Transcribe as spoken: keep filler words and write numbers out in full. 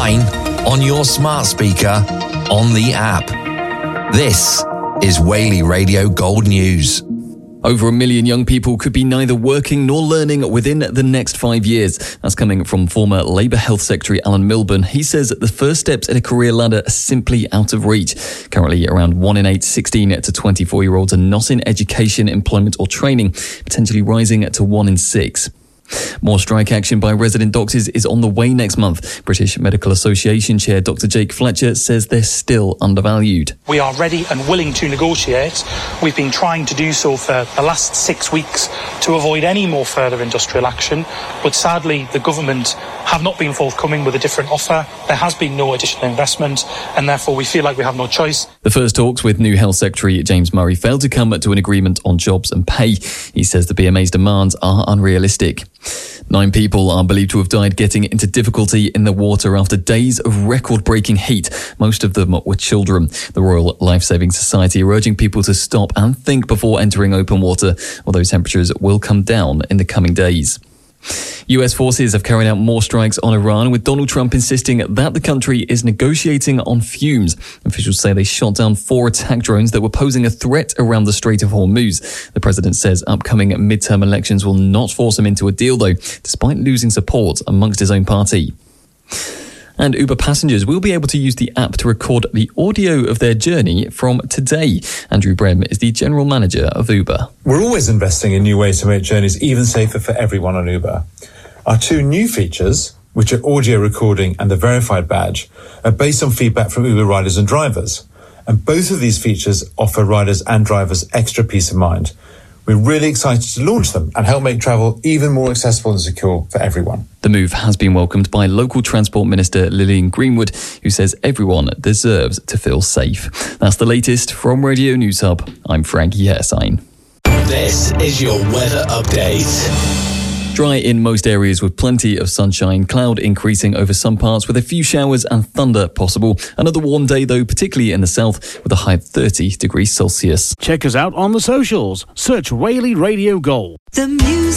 online, on your smart speaker, on the app. This is Whaley Radio Gold News. Over a million young people could be neither working nor learning within the next five years. That's coming from former Labour Health Secretary Alan Milburn. He says that the first steps in a career ladder are simply out of reach. Currently, around one in eight sixteen to twenty-four-year-olds are not in education, employment or training, potentially rising to one in six. More strike action by resident doctors is on the way next month. British Medical Association Chair Doctor Jake Fletcher says they're still undervalued. We are ready and willing to negotiate. We've been trying to do so for the last six weeks to avoid any more further industrial action, but sadly the government have not been forthcoming with a different offer. There has been no additional investment and therefore we feel like we have no choice. The first talks with new Health Secretary James Murray failed to come to an agreement on jobs and pay. He says the B M A's demands are unrealistic. Nine people are believed to have died getting into difficulty in the water after days of record-breaking heat. Most of them were children. The Royal Life-Saving Society are urging people to stop and think before entering open water, although temperatures will come down in the coming days. U S forces have carried out more strikes on Iran, with Donald Trump insisting that the country is negotiating on fumes. Officials say they shot down four attack drones that were posing a threat around the Strait of Hormuz. The president says upcoming midterm elections will not force him into a deal, though, despite losing support amongst his own party. And Uber passengers will be able to use the app to record the audio of their journey from today. Andrew Brem is the general manager of Uber. We're always investing in new ways to make journeys even safer for everyone on Uber. Our two new features, which are audio recording and the verified badge, are based on feedback from Uber riders and drivers. And both of these features offer riders and drivers extra peace of mind. We're really excited to launch them and help make travel even more accessible and secure for everyone. The move has been welcomed by local Transport Minister Lillian Greenwood, who says everyone deserves to feel safe. That's the latest from Radio News Hub. I'm Frankie Hairsign. This is your weather update. Dry in most areas with plenty of sunshine, cloud increasing over some parts with a few showers and thunder possible. Another warm day though, particularly in the south, with a high of thirty degrees Celsius. Check us out on the socials. Search Whaley Radio Gold. The music.